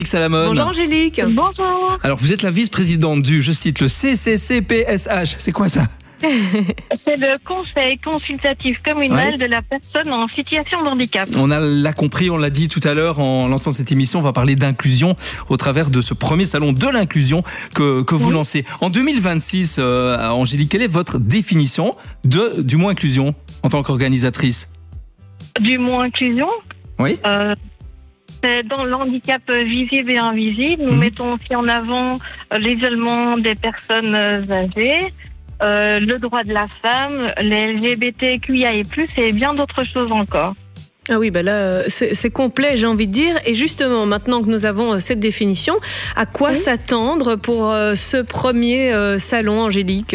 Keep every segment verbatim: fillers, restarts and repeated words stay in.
Salamone. Bonjour Angélique. Bonjour. Alors vous êtes la vice-présidente du, je cite, le C C C P S H. C'est quoi ça? C'est le Conseil consultatif communal Ouais. de la personne en situation de handicap. On a l'a compris, on l'a dit tout à l'heure en lançant cette émission, on va parler d'inclusion au travers de ce premier salon de l'inclusion que, que vous Oui. lancez. En deux mille vingt-six, euh, Angélique, quelle est votre définition de, du mot inclusion en tant qu'organisatrice? Du mot inclusion, Oui. euh, c'est dans le handicap visible et invisible. Nous Mhm. mettons aussi en avant euh, l'isolement des personnes euh, âgées, euh, le droit de la femme, les L G B T Q I A et plus, et bien d'autres choses encore. Ah oui, bah là, c'est, c'est complet, j'ai envie de dire. Et justement, maintenant que nous avons cette définition, à quoi Oui. s'attendre pour euh, ce premier euh, salon, Angélique?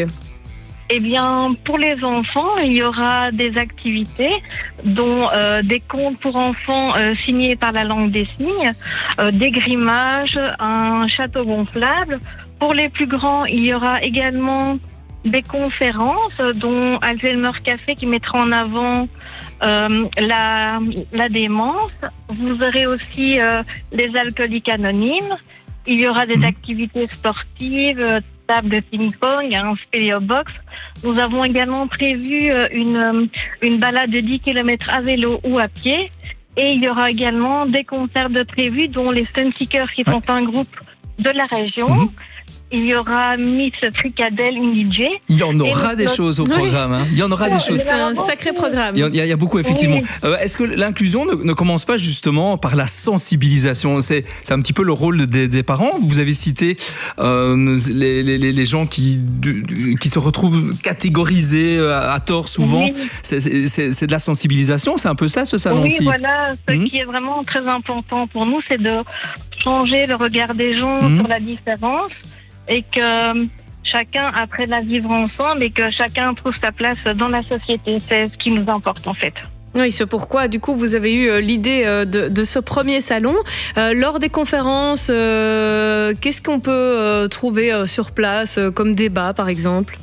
Eh bien, pour les enfants, il y aura des activités, dont euh, des contes pour enfants euh, signés par la langue des signes, euh, des grimages, un château gonflable. Pour les plus grands, il y aura également des conférences, euh, dont Alzheimer Café qui mettra en avant euh, la, la démence. Vous aurez aussi euh, les alcooliques anonymes. Il y aura des Mmh. activités sportives, euh, table de ping-pong, un spéléobox. Nous avons également prévu euh, une, euh, une balade de dix kilomètres à vélo ou à pied. Et il y aura également des concerts de prévus, dont les Sunseekers qui sont un groupe de la région. Mhm. Il y aura Miss Fricadelle, une D J. Il y en aura Et des le- choses au Oui. programme. Hein. Il y en aura des choses. C'est un sacré programme. Il y, a, il y a beaucoup, effectivement. Oui. Euh, est-ce que l'inclusion ne, ne commence pas justement par la sensibilisation? C'est, c'est un petit peu le rôle des, des parents. Vous avez cité euh, les, les, les gens qui, du, du- qui se retrouvent catégorisés à, à tort souvent. Oui. C'est, c'est, c'est, c'est de la sensibilisation, c'est un peu ça ce salon-ci. Oui, voilà. Ce Mhm. qui est vraiment très important pour nous, c'est de changer le regard des gens Mhm. sur la différence et que euh, chacun apprenne à vivre ensemble et que chacun trouve sa place dans la société. C'est ce qui nous importe en fait. Oui, c'est pourquoi, du coup, vous avez eu euh, l'idée euh, de, de ce premier salon. Euh, lors des conférences, euh, qu'est-ce qu'on peut euh, trouver euh, sur place euh, comme débat, par exemple?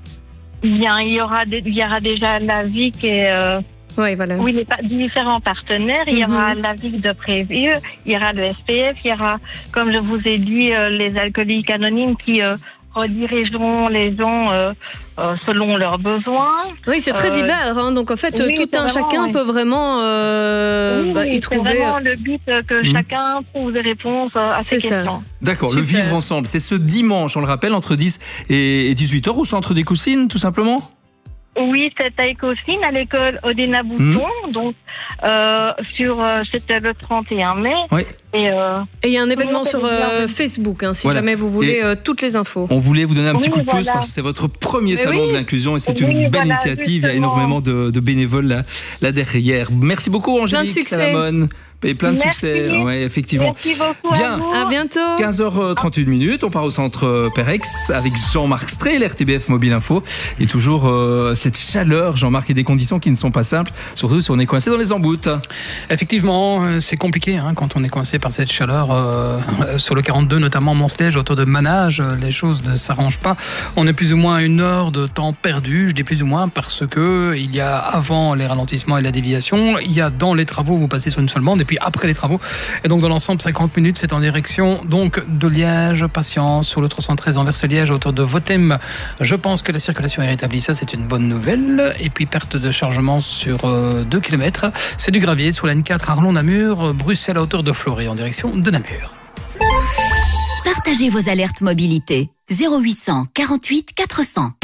Bien, il y aura, des- il y aura déjà la V I C et euh, Oui, voilà. oui, les pa- différents partenaires. Il y aura Mhm. la V I C de prévu, il y aura le S P F, il y aura, comme je vous ai dit, euh, les alcooliques anonymes qui euh, redirigeront les gens euh, euh, selon leurs besoins. Oui, c'est très Euh, divers. Hein, donc, en fait, oui, tout c'est un vraiment, chacun oui. peut vraiment euh, Oui, bah, oui, y c'est trouver. vraiment le but euh, que Mhm. chacun trouve des réponses euh, à ces C'est ça. questions. D'accord, le Super. vivre ensemble. C'est ce dimanche, on le rappelle, entre dix et dix-huit heures au centre des Coussines, tout simplement. Oui, c'est à Écosine, à l'école Odena Bouton. Donc, euh, sur, euh, c'était le trente et un mai. Oui. Et euh, Et il y a un Tout le événement monde sur est euh, bienvenu. Facebook, hein, si Voilà. jamais vous voulez Et- euh, toutes les infos. On voulait vous donner un petit Oui, coup de pouce voilà. parce que c'est votre premier Mais salon oui. de l'inclusion et c'est Oui, une belle voilà, initiative. Il y a justement. énormément de, de bénévoles là, là derrière. Merci beaucoup Angélique succès. Salamone. Et plein de Merci. succès. Ouais, effectivement. merci beaucoup Bien. à vous. À bientôt. quinze heures trente-une minutes, on part au centre Perex avec Jean-Marc Strel, R T B F Mobile Info. Et toujours euh, cette chaleur, Jean-Marc, et des conditions qui ne sont pas simples, surtout si on est coincé dans les emboutes. Effectivement, euh, c'est compliqué hein, quand on est coincé par cette chaleur. Euh, euh, sur le quarante-deux, notamment Mons-Liège, autour de Manage, euh, les choses ne s'arrangent pas. On est plus ou moins à une heure de temps perdu. Je dis plus ou moins parce que il y a avant les ralentissements et la déviation, il y a dans les travaux, vous passez sur une seule bande, et puis après les travaux. Et donc dans l'ensemble, cinquante minutes, c'est en direction donc de Liège. Patience sur le trois cent treize Anvers-Liège, autour de Votem. Je pense que la circulation est rétablie. Ça, c'est une bonne nouvelle. Et puis perte de chargement sur euh, deux kilomètres. C'est du gravier sur la N quatre Arlon-Namur, Bruxelles à hauteur de Florey en direction de Namur. Partagez vos alertes mobilité. zéro huit cent quarante-huit quatre cents.